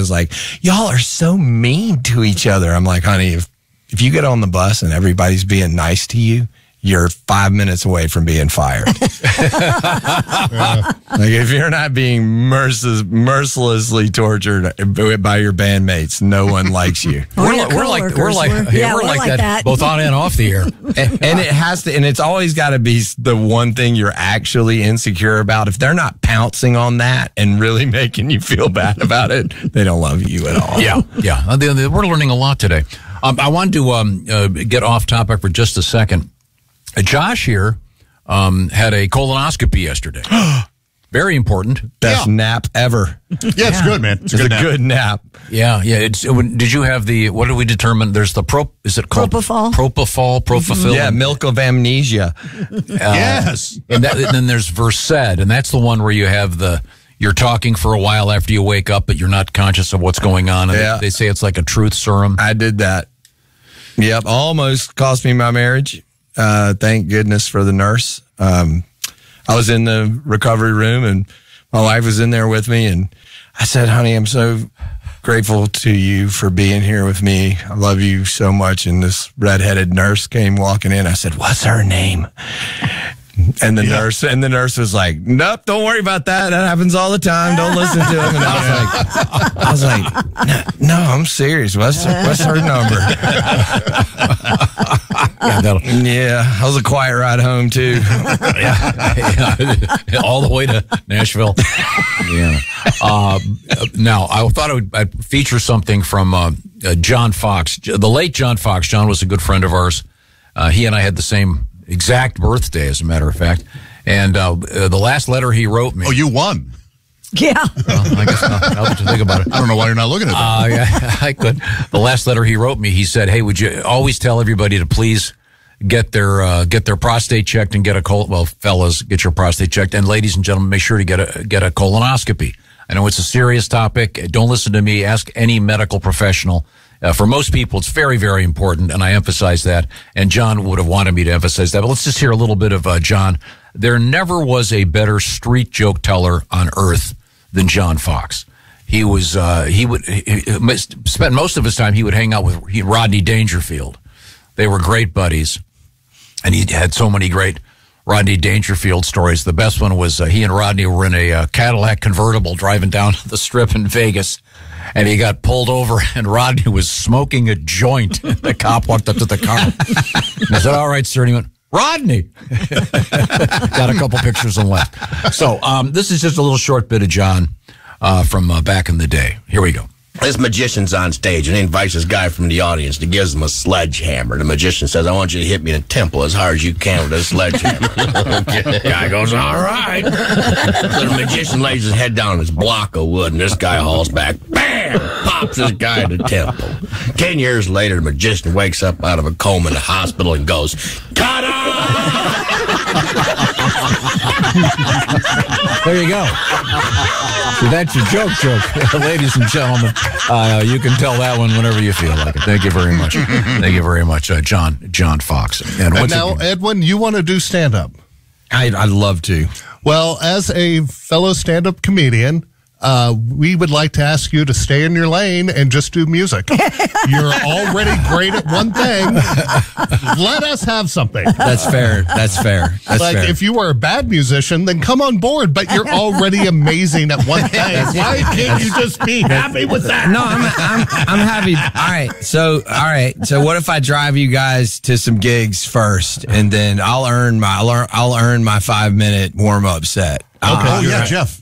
was like, y'all are so mean to each other. I'm like, honey, if you get on the bus and everybody's being nice to you, you're 5 minutes away from being fired. Like if you're not being mercilessly tortured by your bandmates, no one likes you. We're like that both on and off the air. And it has to, and it's always got to be the one thing you're actually insecure about. If they're not pouncing on that and really making you feel bad about it, they don't love you at all. Yeah. We're learning a lot today. I wanted to get off topic for just a second. Josh here had a colonoscopy yesterday. Very important. Best nap ever. Yeah, it's good, man. It's a good nap. Yeah. Did you have what did we determine? There's is it called? Propofol. Propofol. Yeah, milk of amnesia. Yes. And then there's Versed, and that's the one where you have you're talking for a while after you wake up, but you're not conscious of what's going on. And they say it's like a truth serum. I did that. Yep, almost cost me my marriage. Thank goodness for the nurse. I was in the recovery room and my wife was in there with me, and I said, honey, I'm so grateful to you for being here with me. I love you so much. And this redheaded nurse came walking in. I said, what's her name? And the nurse was like, nope, don't worry about that. That happens all the time. Don't listen to him. And I was like, no, I'm serious. What's her number? Yeah, I was a quiet ride home too. Yeah. All the way to Nashville. Yeah. Now I thought I'd feature something from John Fox, the late John Fox. John was a good friend of ours. He and I had the same exact birthday, as a matter of fact. And the last letter he wrote me. Oh, you won. Yeah. Well, I guess not. Now that you think about it. I don't know why you're not looking at that. Yeah, I could. The last letter he wrote me, he said, hey, would you always tell everybody to please get their prostate checked and get fellas, get your prostate checked. And ladies and gentlemen, make sure to get a colonoscopy. I know it's a serious topic. Don't listen to me. Ask any medical professional. For most people, it's very, very important, and I emphasize that. And John would have wanted me to emphasize that. But let's just hear a little bit of John. There never was a better street joke teller on earth than John Fox. He spent most of his time, he would hang out with Rodney Dangerfield. They were great buddies, and he had so many great Rodney Dangerfield stories. The best one was he and Rodney were in a Cadillac convertible driving down the strip in Vegas. And he got pulled over, and Rodney was smoking a joint. The cop walked up to the car. And I said, all right, sir. And he went, Rodney. Got a couple pictures and left. So this is just a little short bit of John from back in the day. Here we go. This magician's on stage, and he invites this guy from the audience to give him a sledgehammer. The magician says, I want you to hit me in the temple as hard as you can with a sledgehammer. The guy goes, all right. So the magician lays his head down on his block of wood, and this guy hauls back. Bam! Pops this guy in the temple. 10 years later, the magician wakes up out of a coma in the hospital and goes, ta-da! There you go. So that's your joke. Ladies and gentlemen, you can tell that one whenever you feel like it. Thank you very much. Thank you very much, John Fox. And now, Edwin, you want to do stand-up? I'd love to. Well, as a fellow stand-up comedian, we would like to ask you to stay in your lane and just do music. You're already great at one thing. Let us have something. That's fair. That's fair. If you were a bad musician, then come on board, but you're already amazing at one thing. Why can't you just be happy with that? No, I'm happy. All right. So what if I drive you guys to some gigs first, and then I'll earn my 5-minute warm-up set. Okay. Jeff.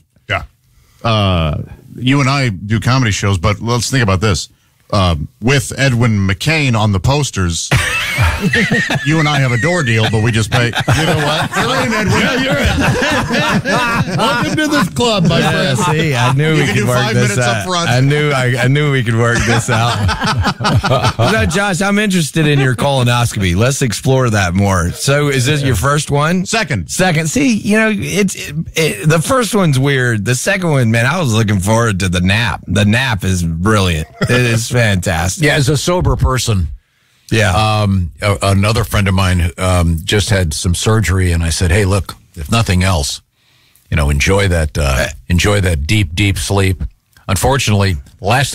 You and I do comedy shows, but let's think about this. With Edwin McCain on the posters, you and I have a door deal, but we just pay. You know what? You're in, Edwin. Yeah, you're in. Welcome to this club, my friend. See, I knew we could work this out. Up front. I knew we could work this out. So, Josh, I'm interested in your colonoscopy. Let's explore that more. So, is this your first one? Second. See, the first one's weird. The second one, man, I was looking forward to the nap. The nap is brilliant. It is fantastic. Yeah, as a sober person. Yeah. Another friend of mine just had some surgery, and I said, hey, look, if nothing else, enjoy that deep, deep sleep. Unfortunately, last